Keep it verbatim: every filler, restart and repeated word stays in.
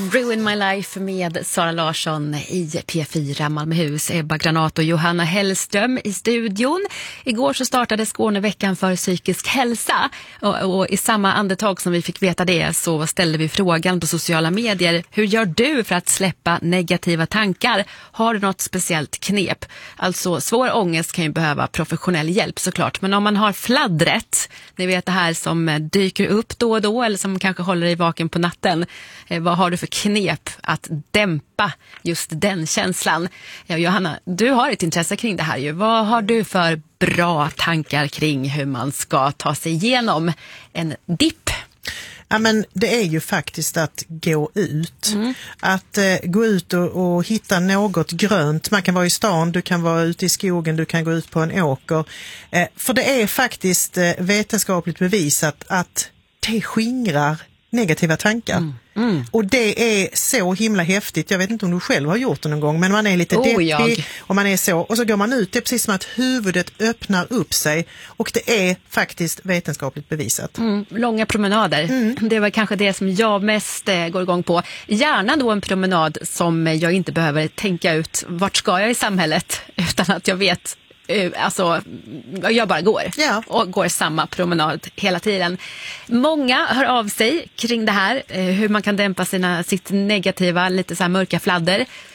Ruin My Life med Sara Larsson i P fyra Malmöhus. Ebba Granat och Johanna Hellström i studion. Igår så startade Skåneveckan för psykisk hälsa och, och i samma andetag som vi fick veta det så ställde vi frågan på sociala medier: hur gör du för att släppa negativa tankar? Har du något speciellt knep? Alltså svår ångest kan ju behöva professionell hjälp såklart, men om man har fladdret, ni vet det här som dyker upp då och då eller som kanske håller dig vaken på natten, eh, vad har du för knep att dämpa just den känslan? Ja, Johanna, du har ett intresse kring det här ju. Vad har du för bra tankar kring hur man ska ta sig igenom en dipp? Ja, men det är ju faktiskt att gå ut. Mm. Att eh, gå ut och, och hitta något grönt. Man kan vara i stan, du kan vara ute i skogen, du kan gå ut på en åker. Eh, för det är faktiskt eh, vetenskapligt bevisat att det skingrar negativa tankar. Mm. Mm. Och det är så himla häftigt. Jag vet inte om du själv har gjort det någon gång, men man är lite oh, deppig jag. och man är så. Och så går man ut, det är precis som att huvudet öppnar upp sig. Och det är faktiskt vetenskapligt bevisat. Mm, långa promenader. Mm. Det var kanske det som jag mest eh, går igång på. Gärna då en promenad som jag inte behöver tänka ut vart ska jag i samhället, utan att jag vet. Alltså, jag bara går ja. och går samma promenad hela tiden. Många hör av sig kring det här, hur man kan dämpa sina, sitt negativa, lite så här mörka fladder.